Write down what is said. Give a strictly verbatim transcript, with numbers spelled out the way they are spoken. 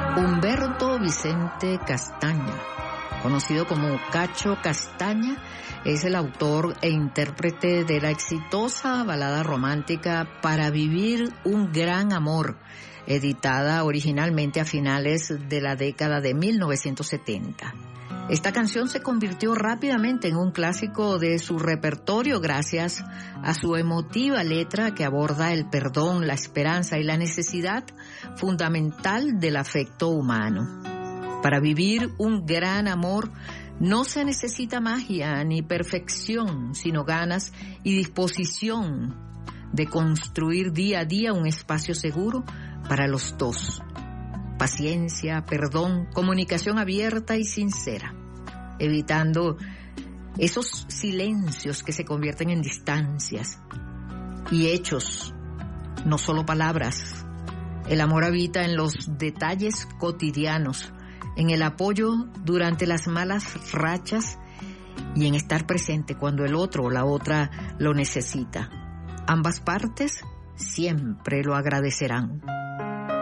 Humberto Vicente Castaña, conocido como Cacho Castaña, es el autor e intérprete de la exitosa balada romántica Para vivir un gran amor, editada originalmente a finales de la década de mil novecientos setenta. Esta canción se convirtió rápidamente en un clásico de su repertorio gracias a su emotiva letra que aborda el perdón, la esperanza y la necesidad fundamental del afecto humano. Para vivir un gran amor no se necesita magia ni perfección, sino ganas y disposición de construir día a día un espacio seguro para los dos. Paciencia, perdón, comunicación abierta y sincera, evitando esos silencios que se convierten en distancias y hechos, no solo palabras. El amor habita en los detalles cotidianos, en el apoyo durante las malas rachas y en estar presente cuando el otro o la otra lo necesita. Ambas partes siempre lo agradecerán.